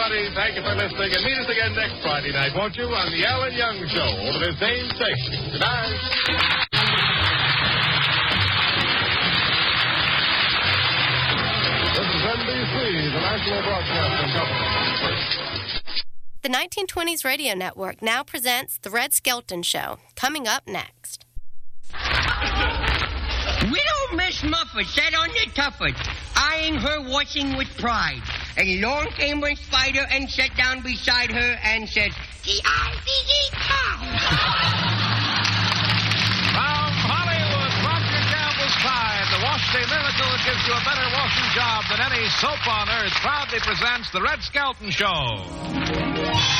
everybody. Thank you for listening. And meet us again next Friday night, won't you, on The Alan Young Show over the same station. Good night. This is NBC, the National Broadcasting Company. The 1920s Radio Network now presents The Red Skelton Show. Coming up next. Widow Miss Muffet sat on the tuffet, eyeing her washing with pride. And along came a spider and sat down beside her and said, T-I-D-D-I. From Hollywood, Procter & Gamble's Pride, the Wash Day Miracle that gives you a better washing job than any soap on earth, proudly presents The Red Skelton Show.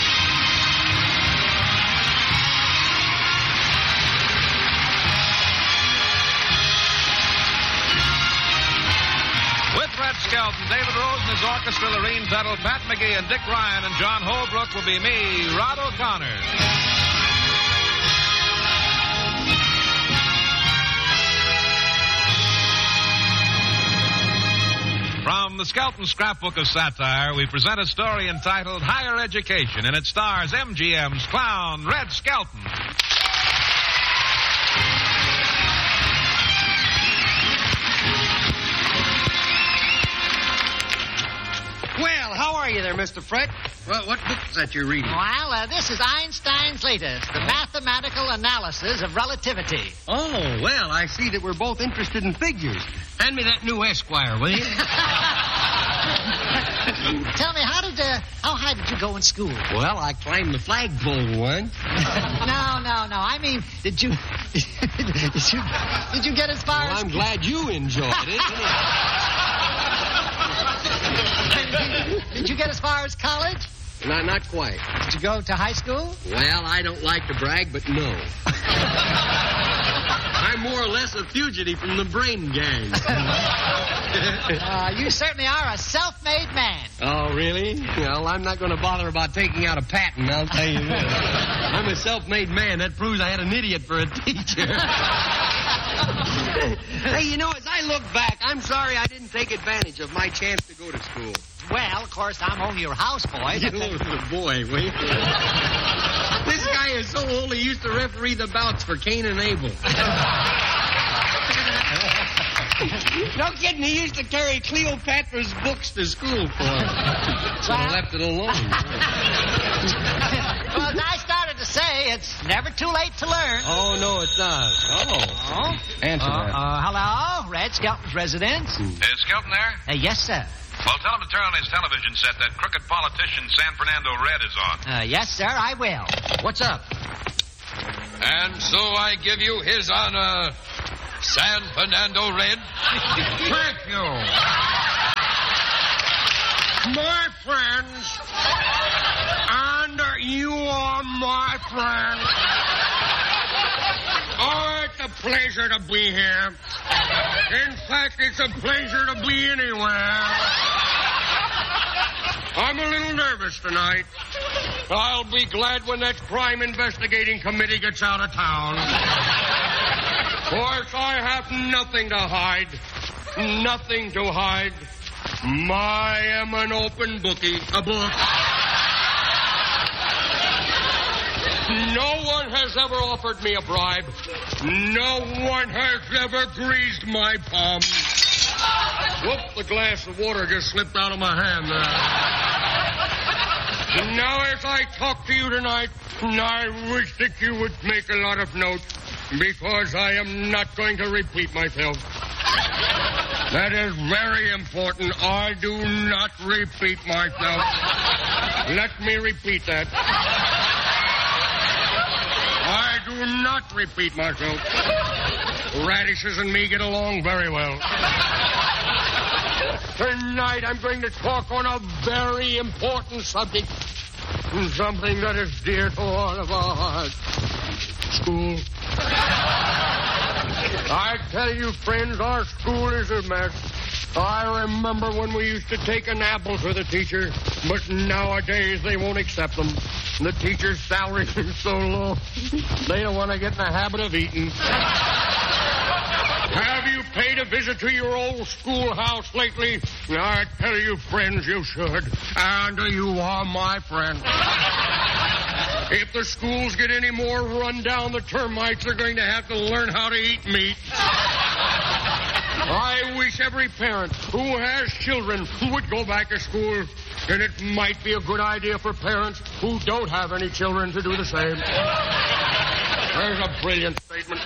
With Red Skelton, David Rose and his orchestra, Lorene Tuttle, Pat McGee, and Dick Ryan, and John Holbrook will be me, Rod O'Connor. From the Skelton Scrapbook of Satire, we present a story entitled Higher Education, and it stars MGM's clown, Red Skelton. Well, how are you there, Mr. Fred? What book is that you're reading? Well, this is Einstein's latest, The Mathematical Analysis of Relativity. Oh, well, I see that we're both interested in figures. Hand me that new Esquire, will you? Tell me, how high did you go in school? Well, I climbed the flagpole once. No. I mean, did you get as far as... I'm glad you enjoyed it. Did you get as far as college? Not quite. Did you go to high school? Well, I don't like to brag, but no. I'm more or less a fugitive from the brain gang. You certainly are a self-made man. Oh, really? Well, I'm not going to bother about taking out a patent, I'll tell you this. I'm a self-made man. That proves I had an idiot for a teacher. Hey, you know, as I look back, I'm sorry I didn't take advantage of my chance to go to school. Well, of course, I'm only your houseboy. You little boy, will you? This guy is so old he used to referee the bouts for Cain and Abel. No kidding, he used to carry Cleopatra's books to school for him. So I left it alone. Well, as I started to say, it's never too late to learn. Oh, no, it's not. Oh. Answer that. Hello, Red Skelton's residence. Is Skelton there? Yes, sir. Well, tell him to turn on his television set. That crooked politician San Fernando Red is on. Yes, sir, I will. What's up? And so I give you his honor, San Fernando Red. Thank you. My friends, and you are my friends. Oh, it's a pleasure to be here. In fact, it's a pleasure to be anywhere. I'm a little nervous tonight. I'll be glad when that crime investigating committee gets out of town. Of course, I have nothing to hide. Nothing to hide. I am an open bookie. A book. No one has ever offered me a bribe. No one has ever greased my palm. Whoop, the glass of water just slipped out of my hand there. Now, as I talk to you tonight, I wish that you would make a lot of note, because I am not going to repeat myself. That is very important. I do not repeat myself. Let me repeat that. I do not repeat myself. Radishes and me get along very well. Tonight I'm going to talk on a very important subject. Something that is dear to all of our hearts. School. I tell you, friends, our school is a mess. I remember when we used to take an apple to the teacher, but nowadays they won't accept them. The teacher's salary is so low, they don't want to get in the habit of eating. Have you paid paid a visit to your old schoolhouse lately? I tell you, friends, you should. And you are my friend. If the schools get any more run down, the termites are going to have to learn how to eat meat. I wish every parent who has children would go back to school. And it might be a good idea for parents who don't have any children to do the same. There's a brilliant statement.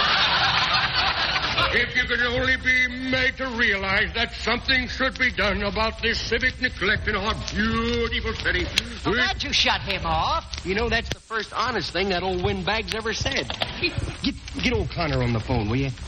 If you could only be made to realize that something should be done about this civic neglect in our beautiful city. Well, glad you shut him off. You know, that's the first honest thing that old windbag's ever said. Get old Connor on the phone, will you?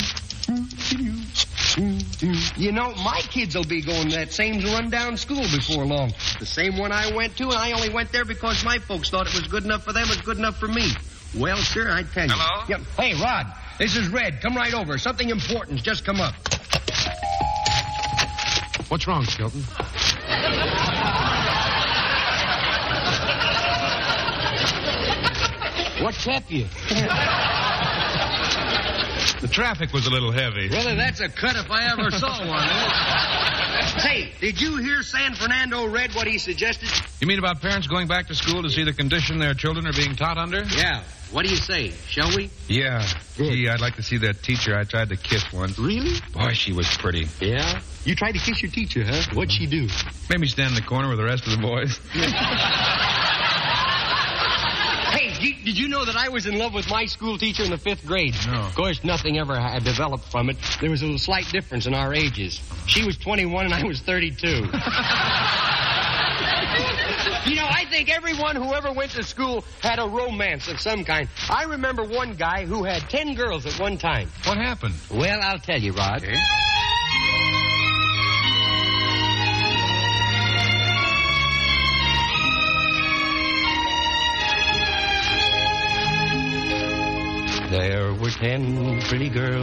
You know, my kids will be going to that same rundown school before long. The same one I went to, and I only went there because my folks thought it was good enough for them, it was good enough for me. Well, sir, I tell you. Hello? Yeah. Hey, Rod, this is Red. Come right over. Something important's just come up. What's wrong, Skelton? What kept you? The traffic was a little heavy. Well, that's a cut if I ever saw one. Hey, did you hear San Fernando Red what he suggested? You mean about parents going back to school to see the condition their children are being taught under? Yeah. What do you say? Shall we? Yeah. Gee, I'd like to see that teacher I tried to kiss once. Really? Boy, she was pretty. Yeah? You tried to kiss your teacher, huh? What'd she do? Made me stand in the corner with the rest of the boys. Hey, did you know that I was in love with my school teacher in the 5th grade? No. Of course, nothing ever had developed from it. There was a slight difference in our ages. She was 21 and I was 32. You know, I think everyone who ever went to school had a romance of some kind. I remember one guy who had 10 girls at one time. What happened? Well, I'll tell you, Rod. Okay. There were 10 pretty girls